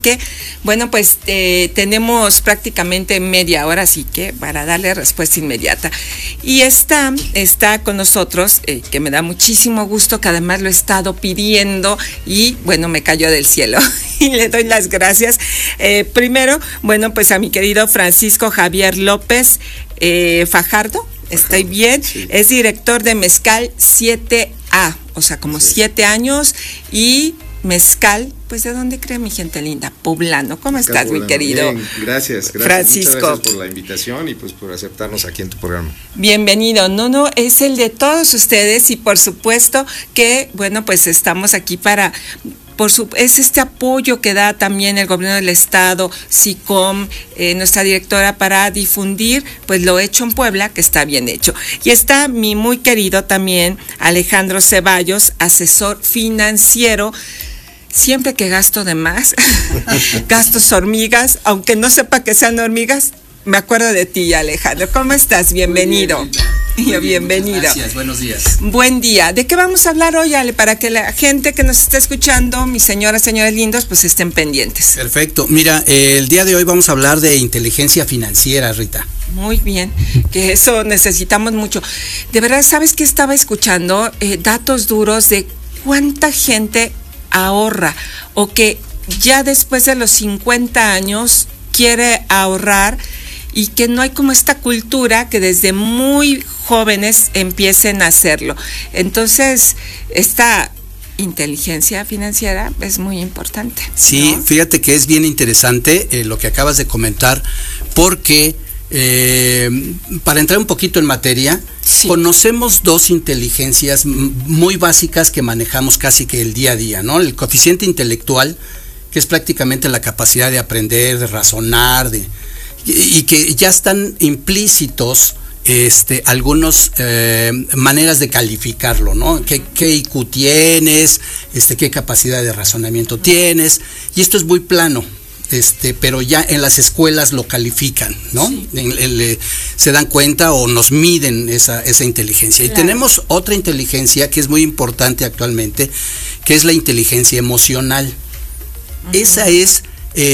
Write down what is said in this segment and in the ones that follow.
Que, bueno, pues tenemos prácticamente media hora, así que para darle respuesta inmediata. Y está con nosotros, que me da muchísimo gusto, que además lo he estado pidiendo y, bueno, me cayó del cielo. Y le doy las gracias. Primero, bueno, pues a mi querido Francisco Javier López Fajardo. Estoy bien, sí. Es director de Mezcal 7A, o sea, como 7 años, y Mezcal, pues ¿de dónde cree mi gente linda? Poblano. ¿Cómo estás, Poblano, mi querido? Bien, gracias. Francisco. Muchas gracias por la invitación y pues por aceptarnos aquí en tu programa. Bienvenido. No, es el de todos ustedes y por supuesto que, bueno, pues estamos aquí para... es este apoyo que da también el gobierno del estado, SICOM, nuestra directora, para difundir pues lo hecho en Puebla, que está bien hecho. Y está mi muy querido también Alejandro Ceballos, asesor financiero. Siempre que gasto de más, gastos hormigas, aunque no sepa que sean hormigas, me acuerdo de ti, Alejandro. ¿Cómo estás? Bienvenido. Bienvenido. Gracias, buenos días. Buen día. ¿De qué vamos a hablar hoy, Ale? Para que la gente que nos está escuchando, mis señoras, señores lindos, pues estén pendientes. Perfecto. Mira, el día de hoy vamos a hablar de inteligencia financiera, Rita. Muy bien, que eso necesitamos mucho. De verdad, ¿sabes qué estaba escuchando? Datos duros de cuánta gente ahorra o que ya después de los 50 años quiere ahorrar y que no hay como esta cultura que desde muy jóvenes empiecen a hacerlo. Entonces, esta inteligencia financiera es muy importante, ¿no? Sí, fíjate que es bien interesante lo que acabas de comentar, porque para entrar un poquito en materia, sí, conocemos dos inteligencias muy básicas que manejamos casi que el día a día, ¿no? El coeficiente intelectual, que es prácticamente la capacidad de aprender, de razonar, y que ya están implícitos algunos maneras de calificarlo, ¿no? ¿Qué IQ tienes? ¿Qué capacidad de razonamiento tienes? Y esto es muy plano. Pero ya en las escuelas lo califican, ¿no? Sí. Se dan cuenta o nos miden esa inteligencia. Claro. Y tenemos otra inteligencia que es muy importante actualmente, que es la inteligencia emocional. Uh-huh. Esa es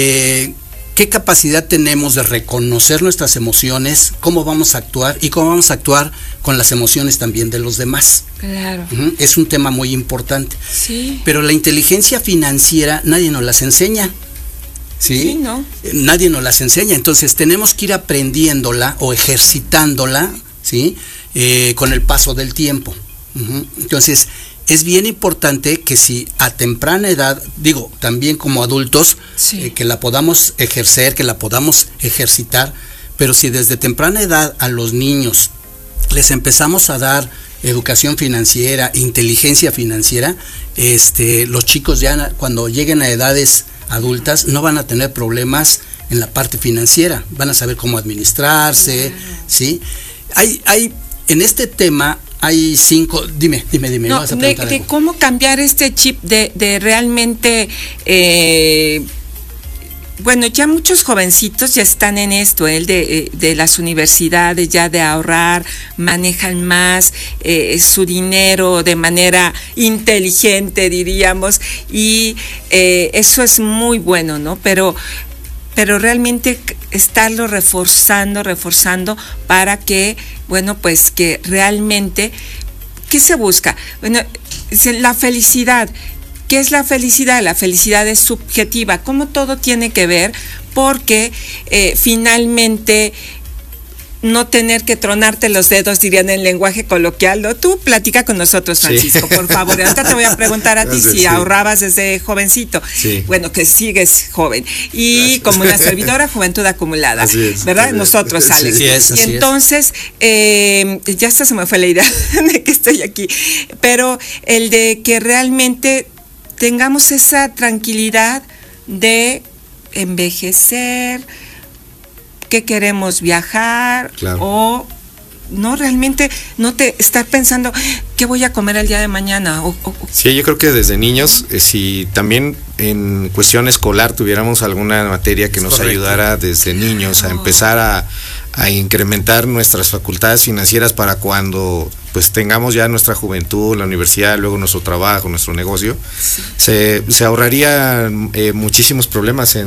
qué capacidad tenemos de reconocer nuestras emociones, cómo vamos a actuar y cómo vamos a actuar con las emociones también de los demás. Claro. Uh-huh. Es un tema muy importante. Sí. Pero la inteligencia financiera nadie nos las enseña. ¿Sí? Sí, ¿no? Nadie nos las enseña, entonces tenemos que ir aprendiéndola o ejercitándola, ¿sí? Con el paso del tiempo. Uh-huh. Entonces, es bien importante que si a temprana edad, digo, también como adultos, sí, que la podamos ejercer, que la podamos ejercitar, pero si desde temprana edad a los niños les empezamos a dar educación financiera, inteligencia financiera, los chicos ya cuando lleguen a edades adultas no van a tener problemas en la parte financiera, van a saber cómo administrarse, ¿sí? Hay en este tema hay 5, dime. No, de cómo cambiar este chip de realmente, bueno, ya muchos jovencitos ya están en esto, de las universidades, ya de ahorrar, manejan más su dinero de manera inteligente, diríamos, y eso es muy bueno, ¿no? Pero realmente estarlo reforzando para que, bueno, pues que realmente, ¿qué se busca? Bueno, la felicidad. ¿Qué es la felicidad? La felicidad es subjetiva, como todo tiene que ver, porque finalmente no tener que tronarte los dedos, dirían en lenguaje coloquial, ¿no? Tú platica con nosotros, Francisco, sí, por favor. Ahorita te voy a preguntar a ti si ahorrabas desde jovencito. Sí. Bueno, que sigues joven. Y gracias, como una servidora, juventud acumulada. Así es, ¿verdad? Nosotros, Alex. Sí, y entonces, ya hasta se me fue la idea de que estoy aquí. Pero el de que realmente tengamos esa tranquilidad de envejecer, que queremos viajar, claro, o no realmente no te estar pensando qué voy a comer el día de mañana. Sí, yo creo que desde niños, si también en cuestión escolar tuviéramos alguna materia que nos ayudara desde niños a empezar a incrementar nuestras facultades financieras para cuando pues tengamos ya nuestra juventud, la universidad, luego nuestro trabajo, nuestro negocio, se ahorraría muchísimos problemas